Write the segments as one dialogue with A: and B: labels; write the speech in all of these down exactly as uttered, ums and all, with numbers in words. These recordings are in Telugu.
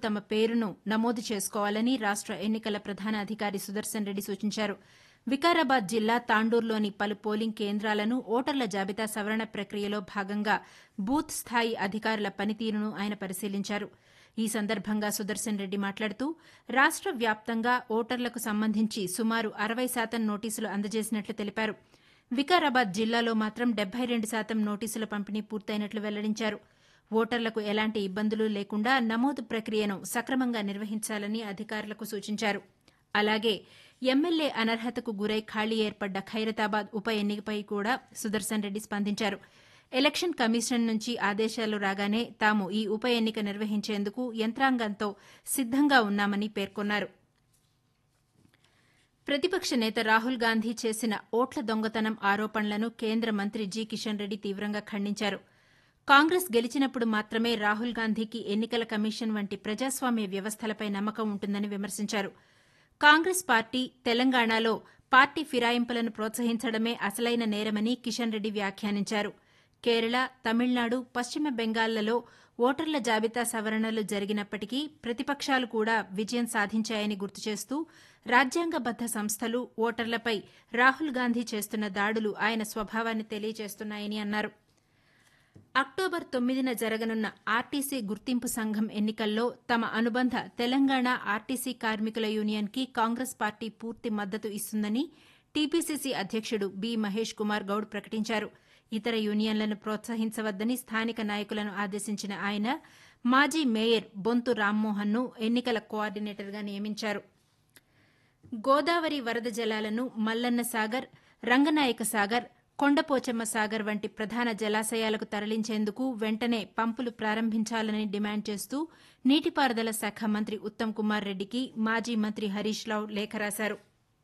A: తమ పేరును నమోదు చేసుకోవాలని రాష్ట ఎన్నికల ప్రధాన అధికారి సుదర్శన్ రెడ్డి సూచించారు. వికారాబాద్ జిల్లా తాండూరులోని పలు పోలింగ్ కేంద్రాలను ఓటర్ల జాబితా సవరణ ప్రక్రియలో భాగంగా బూత్ స్థాయి అధికారుల పనితీరును ఆయన పరిశీలించారు. ఈ సందర్భంగా సుదర్శన్ రెడ్డి మాట్లాడుతూ రాష్ట వ్యాప్తంగా ఓటర్లకు సంబంధించి సుమారు అరవై శాతం నోటీసులు అందజేసినట్లు తెలిపారు. వికారాబాద్ జిల్లాలో మాత్రం డెబ్బై రెండు శాతం నోటీసుల పంపిణీ పూర్తయినట్లు వెల్లడించారు. ఓటర్లకు ఎలాంటి ఇబ్బందులు లేకుండా నమోదు ప్రక్రియను సక్రమంగా నిర్వహించాలని అధికారులకు సూచించారు. అలాగే ఎమ్మెల్యే అనర్హతకు గురై ఖాళీ ఏర్పడ్డ ఖైరతాబాద్ ఉప ఎన్నికపై కూడా సుదర్శన్ రెడ్డి స్పందించారు. ఎలక్షన్ కమిషన్ నుంచి ఆదేశాలు రాగానే తాము ఈ ఉప ఎన్నిక నిర్వహించేందుకు యంత్రాంగంతో సిద్దంగా ఉన్నామని పేర్కొన్నారు. ప్రతిపక్ష నేత రాహుల్ గాంధీ చేసిన ఓట్ల దొంగతనం ఆరోపణలను కేంద్ర మంత్రి జి కిషన్ రెడ్డి తీవ్రంగా ఖండించారు. కాంగ్రెస్ గెలిచినప్పుడు మాత్రమే రాహుల్ గాంధీకి ఎన్నికల కమిషన్ వంటి ప్రజాస్వామ్య వ్యవస్థలపై నమ్మకం ఉంటుందని విమర్శించారు. కాంగ్రెస్ పార్టీ తెలంగాణలో పార్టీ ఫిరాయింపులను ప్రోత్సహించడమే అసలైన నేరమని కిషన్ రెడ్డి వ్యాఖ్యానించారు. కేరళ, తమిళనాడు, పశ్చిమ బెంగాల్లో ఓటర్ల జాబితా సవరణలు జరిగినప్పటికీ ప్రతిపక్షాలు కూడా విజయం సాధించాయని గుర్తు చేస్తూ రాజ్యాంగబద్ద సంస్థలు ఓటర్లపై రాహుల్ గాంధీ చేస్తున్న దాడులు ఆయన స్వభావాన్ని తెలియజేస్తున్నాయని అన్నారు. అక్టోబర్ తొమ్మిదిన జరగనున్న ఆర్టీసీ గుర్తింపు సంఘం ఎన్నికల్లో తమ అనుబంధ తెలంగాణ ఆర్టీసీ కార్మికుల యూనియన్కి కాంగ్రెస్ పార్టీ పూర్తి మద్దతు ఇస్తుందని టీపీసీసీ అధ్యక్షుడు బి మహేష్ కుమార్ గౌడ్ ప్రకటించారు. ఇతర యూనియన్లను ప్రోత్సహించవద్దని స్థానిక నాయకులను ఆదేశించిన ఆయన మాజీ మేయర్ బొంతు రామ్మోహన్ను ఎన్నికల కోఆర్డినేటర్గా నియమించారు. గోదావరి వరద జలాలను మల్లన్న సాగర్, రంగనాయక సాగర్, కొండపోచమ్మ సాగర్ వంటి ప్రధాన జలాశయాలకు తరలించేందుకు వెంటనే పంపులు ప్రారంభించాలని డిమాండ్ చేస్తూ నీటిపారుదల శాఖ మంత్రి ఉత్తమ్ కుమార్ రెడ్డికి మాజీ మంత్రి హరీష్ రావు లేఖ రాశారు.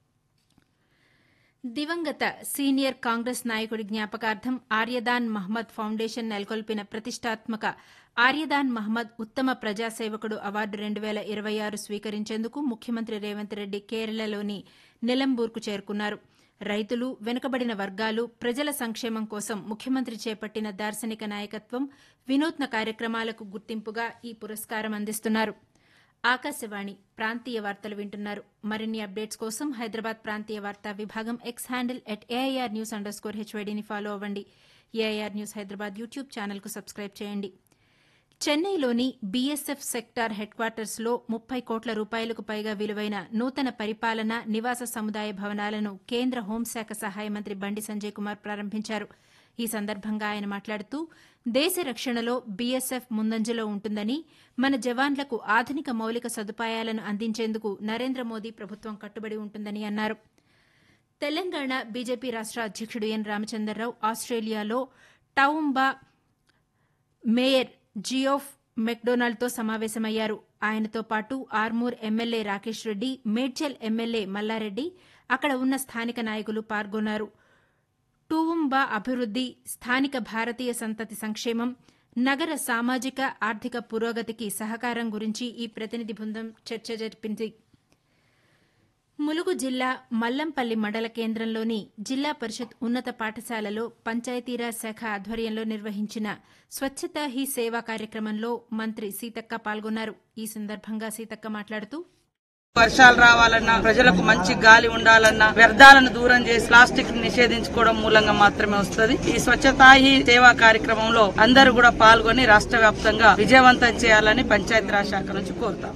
A: దివంగత సీనియర్ కాంగ్రెస్ నాయకుడి జ్ఞాపకార్థం ఆర్యదాన్ మహ్మద్ ఫౌండేషన్ నెలకొల్పిన ప్రతిష్టాత్మక ఆర్యదాన్ మహ్మద్ ఉత్తమ ప్రజాసేవకుడు అవార్డు రెండు వేల ఇరవై ఆరు స్వీకరించేందుకు ముఖ్యమంత్రి రేవంత్ రెడ్డి కేరళలోని నిలంబూర్కు చేరుకున్నారు. రైతులు, వెనుకబడిన వర్గాలు, ప్రజల సంక్షేమం కోసం ముఖ్యమంత్రి చేపట్టిన దార్శనిక నాయకత్వం, వినూత్న కార్యక్రమాలకు గుర్తింపుగా ఈ పురస్కారం అందిస్తున్నారు. ఆకాశవాణి ప్రాంతీయ వార్తలు వింటున్నారు. మరిన్ని అప్డేట్స్ కోసం హైదరాబాద్ ప్రాంతీయ వార్తా విభాగం X handle at AIR news under score హెచ్వైడీని follow అవ్వండి. ఏఐఆర్ న్యూస్ హైదరాబాద్ యూట్యూబ్ ఛానల్కు సబ్స్క్రైబ్ చేయండి. చెన్నైలోని బీఎస్ఎఫ్ సెక్టార్ హెడ్ క్వార్టర్స్లో ముప్పై కోట్ల రూపాయలకు పైగా విలువైన నూతన పరిపాలన, నివాస సముదాయ భవనాలను కేంద్ర హోంశాఖ సహాయ మంత్రి బండి సంజయ్ కుమార్ ప్రారంభించారు. ఈ సందర్భంగా ఆయన మాట్లాడుతూ దేశ రక్షణలో బీఎస్ఎఫ్ ముందంజలో ఉంటుందని, మన జవాన్లకు ఆధునిక మౌలిక సదుపాయాలను అందించేందుకు నరేంద్ర మోదీ ప్రభుత్వం కట్టుబడి ఉంటుందని అన్నారు. తెలంగాణ బీజేపీ రాష్ట అధ్యక్షుడు ఎన్ రామచంద్రరావు ఆస్ట్రేలియాలో టౌంబా మేయర్ జియోఫ్ మెక్డొనాల్డ్తో సమావేశమయ్యారు. ఆయనతో పాటు ఆర్మూర్ ఎమ్మెల్యే రాకేష్ రెడ్డి, మేడ్చల్ ఎమ్మెల్యే మల్లారెడ్డి, అక్కడ ఉన్న స్థానిక నాయకులు పాల్గొన్నారు. టూవుంబా అభివృద్ది, స్థానిక భారతీయ సంతతి సంక్షేమం, నగర సామాజిక ఆర్థిక పురోగతికి సహకారం గురించి ఈ ప్రతినిధి బృందం చర్చ జరిపింది. ములుగు జిల్లా మల్లంపల్లి మండల కేంద్రంలోని జిల్లా పరిషత్ ఉన్నత పాఠశాలలో పంచాయతీరాజ్ శాఖ ఆధ్వర్యంలో నిర్వహించిన స్వచ్ఛతా హీ సేవా కార్యక్రమంలో మంత్రి సీతక్క పాల్గొన్నారు. ఈ సందర్భంగా సీతక్క మాట్లాడుతూ
B: వర్షాలు రావాలన్నా, ప్రజలకు మంచి గాలి ఉండాలన్నా, వ్యర్థాలను దూరం చేసి ప్లాస్టిక్ నిషేధించుకోవడం మూలంగా మాత్రమే వస్తుంది. ఈ స్వచ్ఛతా హీ సేవా కార్యక్రమంలో అందరూ కూడా పాల్గొని రాష్ట్ర వ్యాప్తంగా విజయవంతం చేయాలని పంచాయతీరాజ్ శాఖ నుంచి కోరుతాం.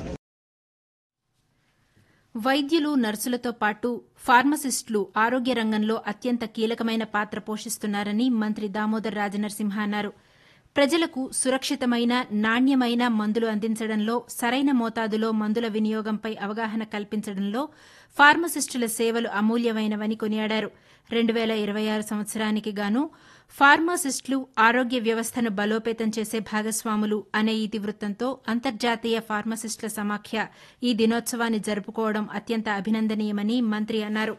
A: వైద్యులు, నర్సులతో పాటు ఫార్మసిస్టులు ఆరోగ్య రంగంలో అత్యంత కీలకమైన పాత్ర పోషిస్తున్నారని మంత్రి దామోదర్ రాజనరసింహ అన్నారు. ప్రజలకు సురక్షితమైన, నాణ్యమైన మందులు అందించడంలో, సరైన మోతాదులో మందుల వినియోగంపై అవగాహన కల్పించడంలో ఫార్మసిస్టుల సేవలు అమూల్యమైనవని కొనియాడారు. రెండు వేల ఇరవై ఆరు సంవత్సరానికి గాను ఫార్మాసిస్టులు ఆరోగ్య వ్యవస్థను బలోపేతం చేసే భాగస్వాములు అనే ఇతివృత్తంతో అంతర్జాతీయ ఫార్మసిస్టుల సమాఖ్య ఈ దినోత్సవాన్ని జరుపుకోవడం అత్యంత అభినందనీయమని మంత్రి అన్నారు.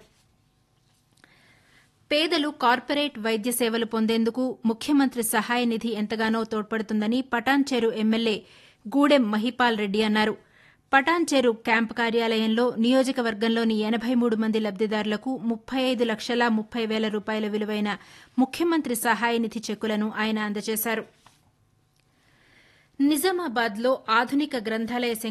A: పేదలు కార్పొరేట్ వైద్య సేవలు పొందేందుకు ముఖ్యమంత్రి సహాయ నిధి ఎంతగానో తోడ్పడుతుందని పటాన్చెరు ఎమ్మెల్యే గూడెం మహిపాల్ రెడ్డి అన్నారు. పటాన్చెరు క్యాంపు కార్యాలయంలో నియోజకవర్గంలోని ఎనబై మూడు మంది లబ్దిదారులకు ముప్పై ఐదు లక్షల ముప్పై వేల రూపాయల విలువైన ముఖ్యమంత్రి సహాయ నిధి చెక్కులను ఆయన అందజేశారు. నిజామాబాద్లో ఆధునిక గ్రంథాలయ